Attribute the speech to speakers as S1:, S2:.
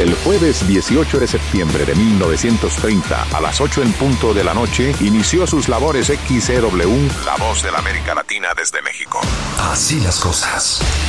S1: El jueves 18 de septiembre de 1930, a las 8 en punto de la noche, inició sus labores XCW, la voz de la América Latina desde México.
S2: Así las cosas.